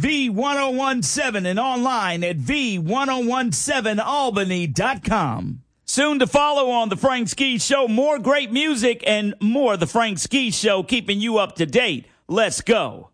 V1017 and online at V1017Albany.com. Soon to follow on The Frank Ski Show, more great music and more The Frank Ski Show, keeping you up to date. Let's go.